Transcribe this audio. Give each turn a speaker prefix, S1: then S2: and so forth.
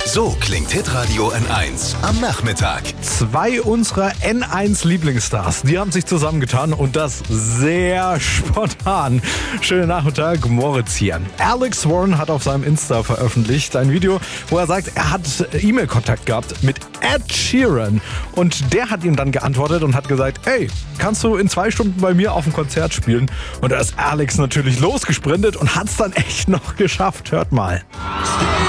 S1: So klingt Hitradio N1 am Nachmittag.
S2: Zwei unserer N1-Lieblingsstars, die haben sich zusammengetan und das sehr spontan. Schönen Nachmittag, Moritz hier. Alex Warren hat auf seinem Insta veröffentlicht ein Video, wo er sagt, er hat E-Mail-Kontakt gehabt mit Ed Sheeran. Und der hat ihm dann geantwortet und hat gesagt, hey, kannst du in 2 Stunden bei mir auf dem Konzert spielen? Und da ist Alex natürlich losgesprintet und hat es dann echt noch geschafft. Hört mal.